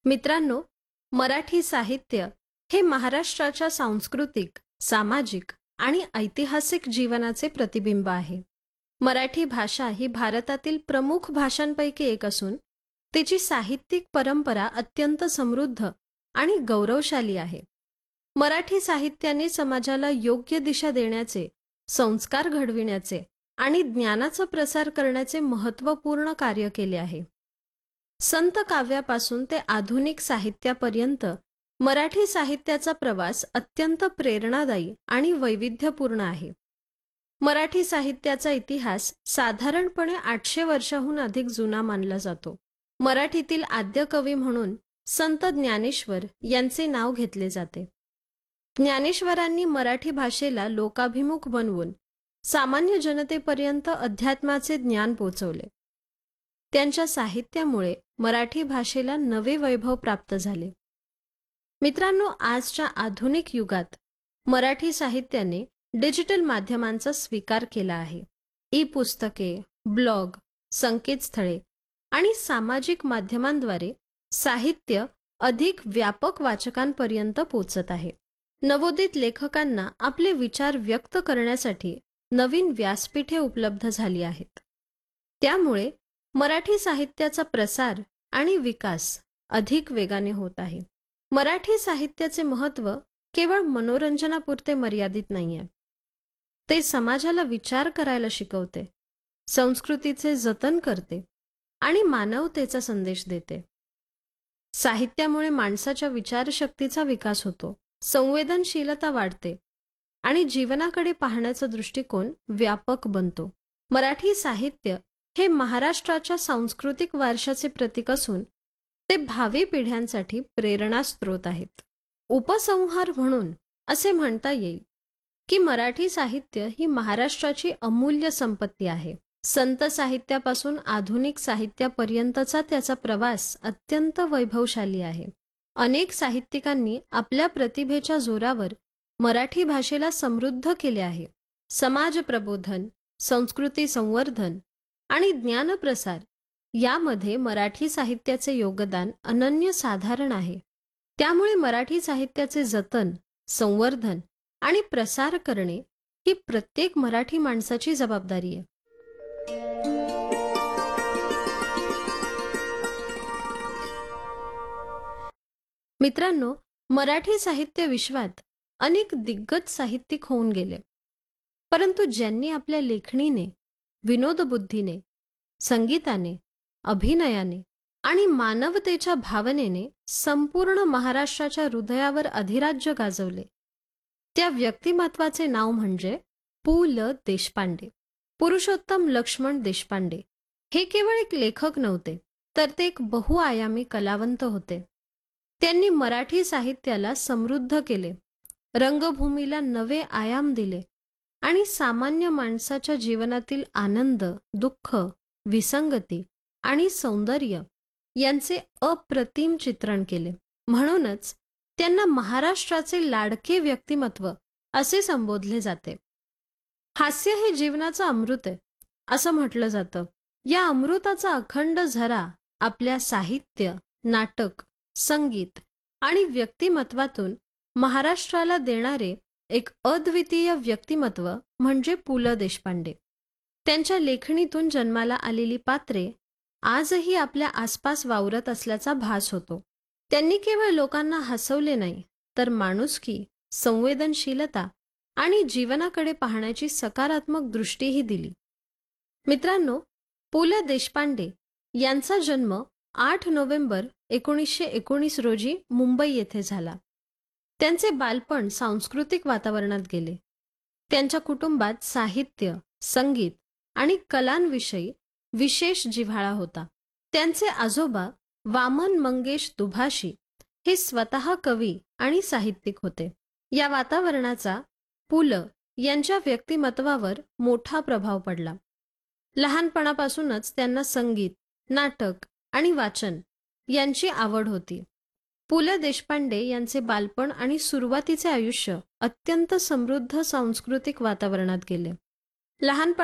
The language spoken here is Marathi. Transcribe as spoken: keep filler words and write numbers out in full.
मित्रांनो, मराठी साहित्य हे महाराष्ट्राच्या सांस्कृतिक, सामाजिक आणि ऐतिहासिक जीवनाचे प्रतिबिंब आहे. मराठी भाषा ही भारतातील प्रमुख भाषांपैकी एक असून तिची साहित्यिक परंपरा अत्यंत समृद्ध आणि गौरवशाली आहे. मराठी साहित्याने समाजाला योग्य दिशा देण्याचे, संस्कार घडविण्याचे आणि ज्ञानाचा प्रसार करण्याचे महत्त्वपूर्ण कार्य केले आहे. संत काव्यापासून ते आधुनिक साहित्यापर्यंत मराठी साहित्याचा प्रवास अत्यंत प्रेरणादायी आणि वैविध्यपूर्ण आहे. मराठी साहित्याचा इतिहास साधारणपणे आठशे वर्षाहून अधिक जुना मानला जातो. मराठीतील आद्य कवी म्हणून संत ज्ञानेश्वर यांचे नाव घेतले जाते. ज्ञानेश्वरांनी मराठी भाषेला लोकाभिमुख बनवून सामान्य जनतेपर्यंत अध्यात्माचे ज्ञान पोचवले. त्यांच्या साहित्यामुळे मराठी भाषेला नवे वैभव प्राप्त झाले. मित्रांनो, आजच्या आधुनिक युगात मराठी साहित्याने डिजिटल माध्यमांचा स्वीकार केला आहे. ई पुस्तके, ब्लॉग, संकेतस्थळे आणि सामाजिक माध्यमांद्वारे साहित्य अधिक व्यापक वाचकांपर्यंत पोचत आहे. नवोदित लेखकांना आपले विचार व्यक्त करण्यासाठी नवीन व्यासपीठे उपलब्ध झाली आहेत. त्यामुळे मराठी साहित्याचा प्रसार आणि विकास अधिक वेगाने होत आहे. मराठी साहित्याचे महत्त्व केवळ मनोरंजनापुरते मर्यादित नाहीये. ते समाजाला विचार करायला शिकवते, संस्कृतीचे जतन करते आणि मानवतेचा संदेश देते. साहित्यामुळे माणसाच्या विचारशक्तीचा विकास होतो, संवेदनशीलता वाढते आणि जीवनाकडे पाहण्याचा दृष्टिकोन व्यापक बनतो. मराठी साहित्य हे महाराष्ट्राच्या सांस्कृतिक वारशाचे प्रतीक असून ते भावी पिढ्यांसाठी प्रेरणा स्रोत आहेत. उपसंहार म्हणून असे म्हणता येईल की मराठी साहित्य ही महाराष्ट्राची अमूल्य संपत्ती आहे. संत साहित्यापासून आधुनिक साहित्यापर्यंतचा त्याचा प्रवास अत्यंत वैभवशाली आहे. अनेक साहित्यिकांनी आपल्या प्रतिभेच्या जोरावर मराठी भाषेला समृद्ध केले आहे. समाज प्रबोधन, संस्कृती संवर्धन आणि ज्ञानप्रसार यामध्ये मराठी साहित्याचे योगदान अनन्यसाधारण आहे. त्यामुळे मराठी साहित्याचे जतन, संवर्धन आणि प्रसार करणे ही प्रत्येक मराठी माणसाची जबाबदारी आहे. मित्रांनो, मराठी साहित्य विश्वात अनेक दिग्गज साहित्यिक होऊन गेले, परंतु ज्यांनी आपल्या लेखणीने, विनोदबुद्धीने, संगीताने, अभिनयाने आणि मानवतेच्या भावनेने संपूर्ण महाराष्ट्राच्या हृदयावर अधिराज्य गाजवले, त्या व्यक्तिमत्वाचे नाव म्हणजे पु ल देशपांडे. पुरुषोत्तम लक्ष्मण देशपांडे हे केवळ एक लेखक नव्हते, तर ते एक बहुआयामी कलावंत होते. त्यांनी मराठी साहित्याला समृद्ध केले, रंगभूमीला नवे आयाम दिले आणि सामान्य माणसाच्या जीवनातील आनंद, दुःख, विसंगती आणि सौंदर्य यांचे अप्रतिम चित्रण केले. म्हणूनच त्यांना महाराष्ट्राचे लाडके व्यक्तिमत्व असे संबोधले जाते. हास्य हे जीवनाचं अमृत आहे असं म्हटलं जातं. या अमृताचा अखंड झरा आपल्या साहित्य, नाटक, संगीत आणि व्यक्तिमत्वातून महाराष्ट्राला देणारे एक अद्वितीय व्यक्तिमत्व म्हणजे पु ल देशपांडे. त्यांच्या लेखणीतून जन्माला आलेली पात्रे आजही आपल्या आसपास वावरत असल्याचा भास होतो. त्यांनी केवळ लोकांना हसवले नाही, तर माणुसकी, संवेदनशीलता आणि जीवनाकडे पाहण्याची सकारात्मक दृष्टीही दिली. मित्रांनो, पु ल देशपांडे यांचा जन्म आठ नोव्हेंबर एकोणीसशे एकोणीस रोजी मुंबई येथे झाला. त्यांचे बालपण सांस्कृतिक वातावरणात गेले. त्यांच्या कुटुंबात साहित्य, संगीत आणि कलांविषयी विशेष जिव्हाळा होता. त्यांचे आजोबा वामन मंगेश दुभाषी हे स्वतः कवी आणि साहित्यिक होते. या वातावरणाचा पु ल यांच्या व्यक्तिमत्वावर मोठा प्रभाव पडला. लहानपणापासूनच त्यांना संगीत, नाटक आणि वाचन यांची आवड होती. पु ल देशपांडे यांचे बालपण आणि सुरुवातीचे आयुष्य अत्यंत समृद्ध सांस्कृतिक वातावरणात गेले. लहानपण